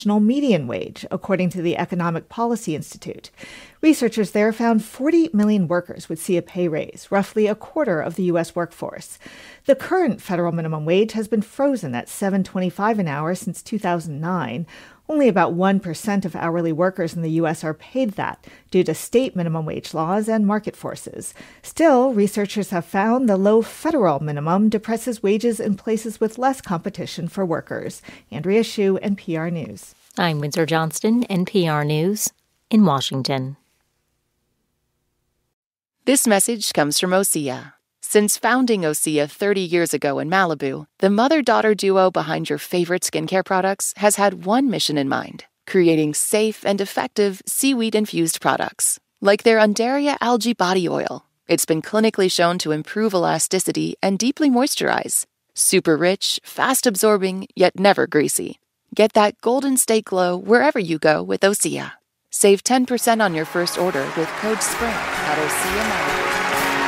median wage, according to the Economic Policy Institute. Researchers there found 40 million workers would see a pay raise, roughly a quarter of the U.S. workforce. The current federal minimum wage has been frozen at $7.25 an hour since 2009. Only about 1% of hourly workers in the U.S. are paid that due to state minimum wage laws and market forces. Still, researchers have found the low federal minimum depresses wages in places with less competition for workers. Andrea Hsu, NPR News. I'm Windsor Johnston, NPR News, in Washington. This message comes from Osea. Since founding Osea 30 years ago in Malibu, the mother-daughter duo behind your favorite skincare products has had one mission in mind: creating safe and effective seaweed-infused products. Like their Undaria Algae Body Oil. It's been clinically shown to improve elasticity and deeply moisturize. Super rich, fast-absorbing, yet never greasy. Get that Golden State glow wherever you go with Osea. Save 10% on your first order with code SPRING at Osea Malibu.